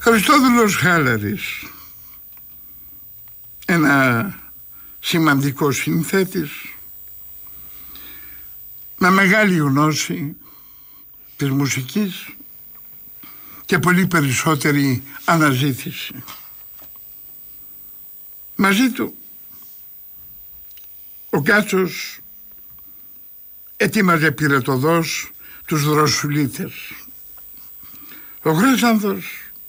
Χριστόδουλος Χάλαρης, ένα σημαντικό συνθέτης με μεγάλη γνώση της μουσικής και πολύ περισσότερη αναζήτηση. Μαζί του ο Γκάτσος ετοίμαζε πυρετοδός τους δροσουλίτες. Ο Χρύσανθος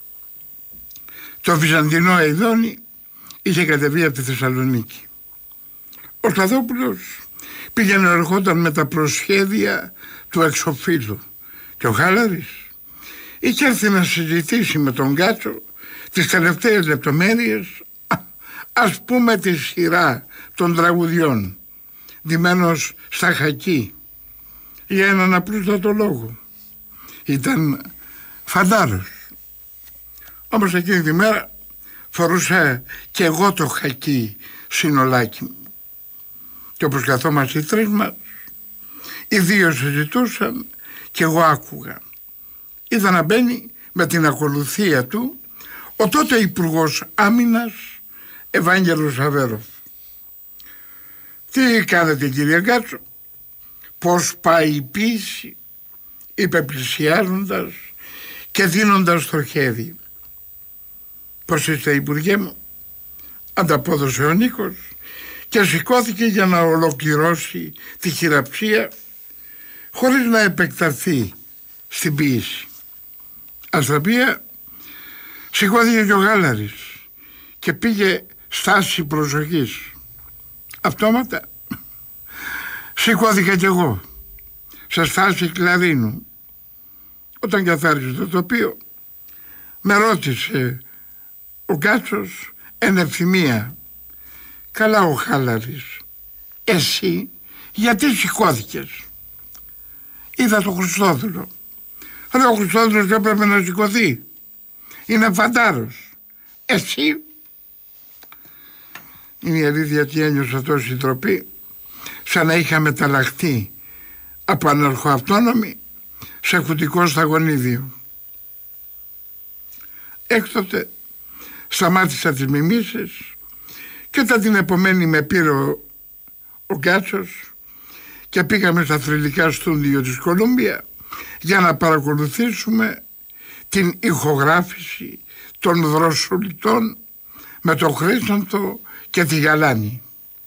το βυζαντινό Αηδόνι είχε κατεβεί από τη Θεσσαλονίκη. Ο Σταδόπουλος πήγαινε ερχόταν με τα προσχέδια του εξοφύλου και ο Χάλαρης είχε έρθει να συζητήσει με τον Γκάτσο τις τελευταίες λεπτομέρειες, ας πούμε τη σειρά των τραγουδιών, ντυμένος στα χακί, για έναν απλούστατο λόγο. Ήταν φαντάρος. Όμως εκείνη τη μέρα φορούσα και εγώ το χακί συνολάκι μου. Και όπως καθόμαστε οι τρεις μας, οι δύο συζητούσαν και εγώ άκουγα. Είδα να μπαίνει με την ακολουθία του ο τότε Υπουργός Άμυνας Ευάγγελος Αβέροφ. «Τι κάνετε, κύριε Γκάτσο?» «Πώς πάει η ποίηση?» είπε πλησιάζοντας και δίνοντας το χέρι. «Πώς είστε, Υπουργέ μου?» ανταπόδωσε ο Νίκος και σηκώθηκε για να ολοκληρώσει τη χειραψία χωρίς να επεκταθεί στην ποίηση. Αστραπία σηκώθηκε και ο Γάλαρης και πήγε στάση προσοχής. Αυτόματα σηκώθηκα κι εγώ σε στάση κλαρίνου. Όταν καθάρισε το τοπίο με ρώτησε ο Γκάτσος εν ευθυμία: «Καλά ο Χάλαρης, εσύ γιατί σηκώθηκες?» «Είδα τον Χριστόδουλο». «Ρε, ο Χριστόδουλος έπρεπε να σηκωθεί, είναι φαντάρος. Εσύ?» Είναι η αλήθεια ότι ένιωσα τόση ντροπή, σαν να είχα μεταλλαχθεί από αναρχοαυτόνομη σε κουτικό σταγονίδιο. Έκτοτε σταμάτησα τις μιμήσεις και όταν την επομένη με πήρε ο Γκάτσος και πήγαμε στα θρυλικά στούντιο της Κολούμπια για να παρακολουθήσουμε την ηχογράφηση των δροσουλιτών με τον Χρύσανθο και τη Γαλάνη.